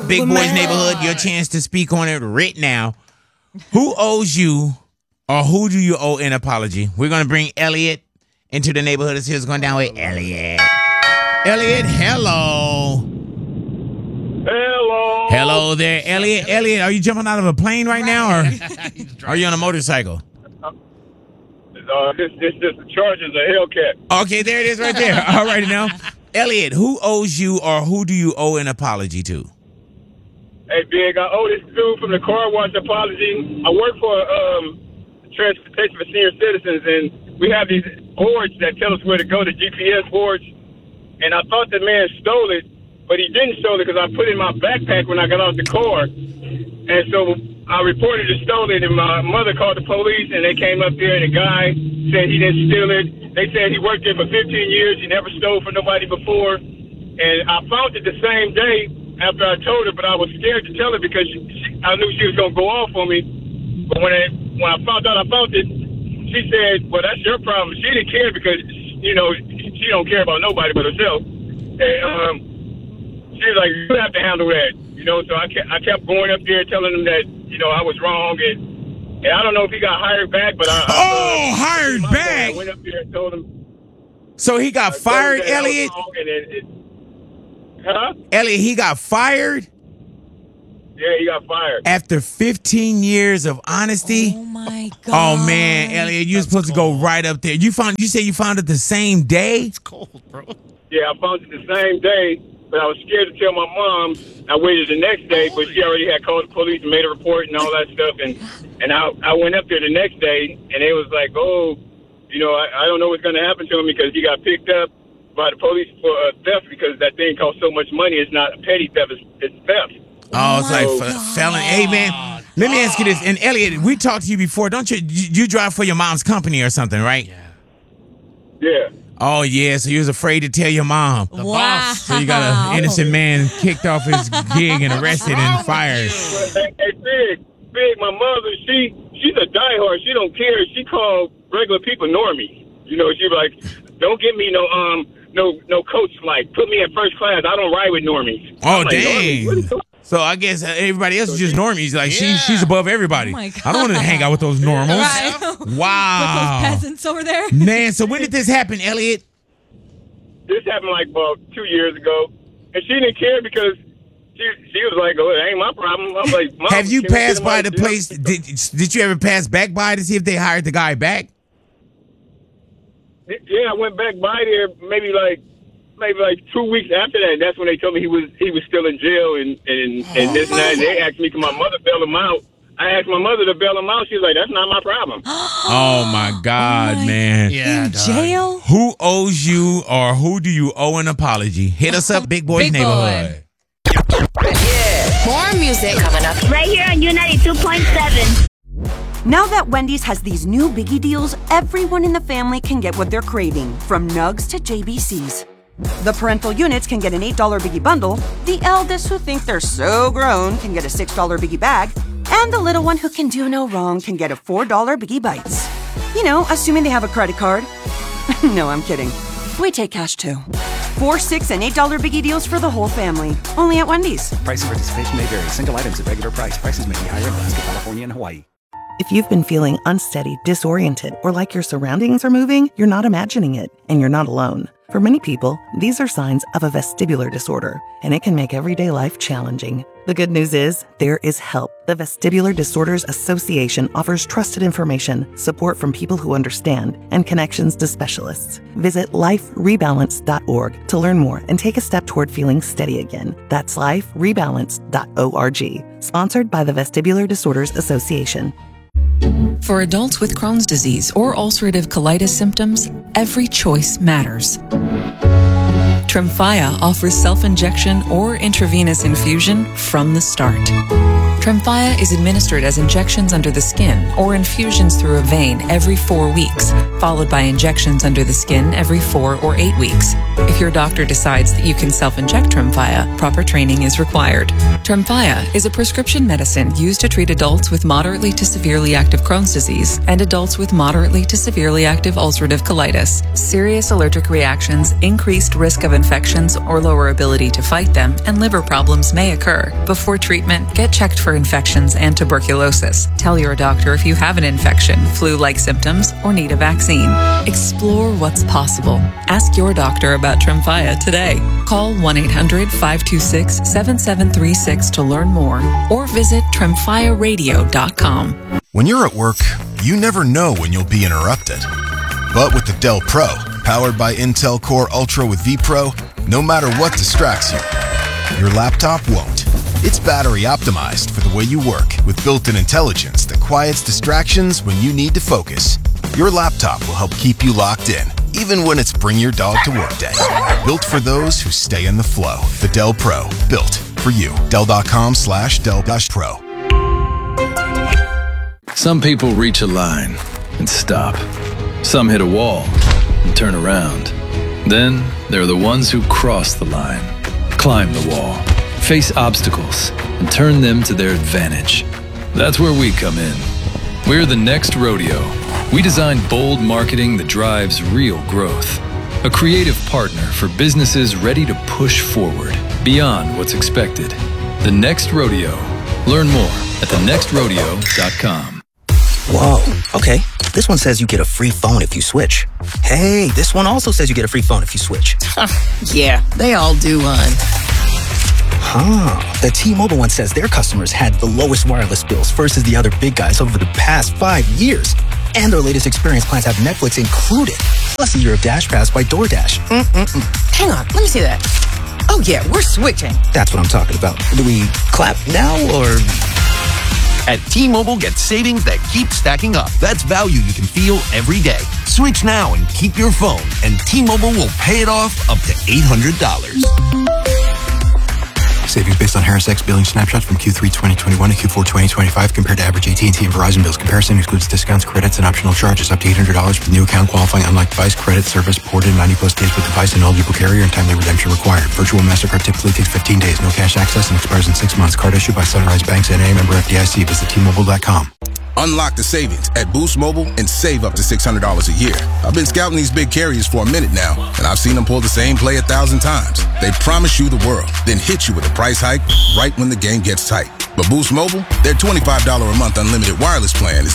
Big Boys Neighborhood. Your chance to speak on it right now. Who owes you, or who do you owe an apology? We're going to bring Elliot into the neighborhood. Let's see what's going down with Elliot. Elliot, hello. Hello. Hello there, Elliot. Elliot, are you jumping out of a plane right now, or are you on a motorcycle? This just the Chargers a Hellcat. Okay, there it is right there. All righty now. Elliot, who owes you, or who do you owe an apology to? Hey, Big, I owe this dude from the car wash apology. I work for Transportation for Senior Citizens, and we have these boards that tell us where to go, the GPS boards. And I thought the man stole it, but he didn't steal it because I put it in my backpack when I got out the car. And so I reported it stolen, and my mother called the police, and they came up there, and the guy said he didn't steal it. They said he worked there for 15 years. He never stole from nobody before. And I found it the same day after I told her, but I was scared to tell her because I knew she was going to go off on me. But when I found out I found it, she said, well, that's your problem. She didn't care because, you know, she don't care about nobody but herself. And she was like, you have to handle that. You know, so I kept going up there telling him that, you know, I was wrong. And I don't know if he got hired back, but hired back? I went up there and told him. So he got fired, Elliot? Huh? Elliot, he got fired? Yeah, he got fired. After 15 years of honesty? Oh, my God. Oh, man, Elliot, you're supposed to go right up there. You say you found it the same day? It's cold, bro. Yeah, I found it the same day, but I was scared to tell my mom. I waited the next day, but she already had called the police and made a report and all that stuff. And I went up there the next day, and it was like, oh, you know, I don't know what's going to happen to him because he got picked up by the police for theft because that thing costs so much money. It's not a petty theft, it's theft. Oh, it's like felon. Hey, man, let me ask you this. And Elliot, we talked to you before. Don't you drive for your mom's company or something, right? Yeah. Oh, yeah. So you was afraid to tell your mom. The boss. So you got an innocent man kicked off his gig and arrested and fired. Hey, Big, my mother, she's a diehard. She don't care. She called regular people normies. You know, she be like, don't give me no coach flight. Put me in first class. I don't ride with normies. Oh, like, dang. So I guess everybody else is just normies. Like she's above everybody. Oh my God. I don't want to hang out with those normals. Right. Wow. With those peasants over there. Man, so when did this happen, Elliot? This happened like about 2 years ago, and she didn't care because she was like, "Oh, it ain't my problem." I'm like, Mom, have you can we passed get by him the out place? Did you ever pass back by to see if they hired the guy back? Yeah, I went back by there maybe like 2 weeks after that. That's when they told me he was still in jail and this and that. And they asked me, can my mother bail him out? I asked my mother to bail him out. She was like, that's not my problem. Oh my God, man. Yeah, In jail? Who owes you, or who do you owe an apology? Hit us up, Big Boys Big Boy. Neighborhood. More music coming up. Right here on U92.7. Now that Wendy's has these new biggie deals, everyone in the family can get what they're craving, from Nugs to JBCs. The parental units can get an $8 biggie bundle, the eldest who think they're so grown can get a $6 biggie bag, and the little one who can do no wrong can get a $4 biggie bites. You know, assuming they have a credit card. No, I'm kidding. We take cash too. 4, $6, and $8 biggie deals for the whole family. Only at Wendy's. Price and participation may vary. Single items at regular price. Prices may be higher in Alaska, California, and Hawaii. If you've been feeling unsteady, disoriented, or like your surroundings are moving, you're not imagining it, and you're not alone. For many people, these are signs of a vestibular disorder, and it can make everyday life challenging. The good news is, there is help. The Vestibular Disorders Association offers trusted information, support from people who understand, and connections to specialists. Visit liferebalance.org to learn more and take a step toward feeling steady again. That's liferebalance.org. Sponsored by the Vestibular Disorders Association. For adults with Crohn's disease or ulcerative colitis symptoms, every choice matters. Tremfya offers self-injection or intravenous infusion from the start. Tremfya is administered as injections under the skin or infusions through a vein every 4 weeks, followed by injections under the skin every 4 or 8 weeks. If your doctor decides that you can self-inject Tremfya, proper training is required. Tremfya is a prescription medicine used to treat adults with moderately to severely active Crohn's disease and adults with moderately to severely active ulcerative colitis. Serious allergic reactions, increased risk of infections or lower ability to fight them, and liver problems may occur. Before treatment, get checked for infections and tuberculosis. Tell your doctor if you have an infection, flu-like symptoms, or need a vaccine. Explore what's possible. Ask your doctor about Tremfya today. Call 1-800-526-7736 to learn more or visit tremfyaradio.com. When you're at work, you never know when you'll be interrupted. But with the Dell Pro, powered by Intel Core Ultra with vPro, no matter what distracts you, your laptop won't. It's battery optimized for the way you work with built-in intelligence that quiets distractions when you need to focus. Your laptop will help keep you locked in, even when it's bring your dog to work day. Built for those who stay in the flow. The Dell Pro, built for you. Dell.com/Dell-Pro. Some people reach a line and stop. Some hit a wall and turn around. Then there are the ones who cross the line, climb the wall, face obstacles, and turn them to their advantage. That's where we come in. We're the Next Rodeo. We design bold marketing that drives real growth. A creative partner for businesses ready to push forward beyond what's expected. The Next Rodeo. Learn more at thenextrodeo.com. Whoa, okay. This one says you get a free phone if you switch. Hey, this one also says you get a free phone if you switch. Yeah, they all do, hon. The T-Mobile one says their customers had the lowest wireless bills versus the other big guys over the past 5 years. And their latest experience plans have Netflix included, plus a year of Dash Pass by DoorDash. Hang on, let me see that. Oh yeah, we're switching. That's what I'm talking about. Do we clap now or... At T-Mobile, get savings that keep stacking up. That's value you can feel every day. Switch now and keep your phone, and T-Mobile will pay it off up to $800. Savings based on Harris X billing snapshots from Q3 2021 to Q4 2025 compared to average AT&T and Verizon bills. Comparison excludes discounts, credits, and optional charges up to $800 for new account qualifying unlike device credit service ported 90-plus days with device and eligible carrier and timely redemption required. Virtual MasterCard typically takes 15 days. No cash access and expires in 6 months. Card issued by Sunrise Banks N.A. member FDIC. Visit T-Mobile.com. Unlock the savings at Boost Mobile and save up to $600 a year. I've been scouting these big carriers for a minute now, and I've seen them pull the same play 1,000 times. They promise you the world, then hit you with a price hike right when the game gets tight. But Boost Mobile, their $25 a month unlimited wireless plan is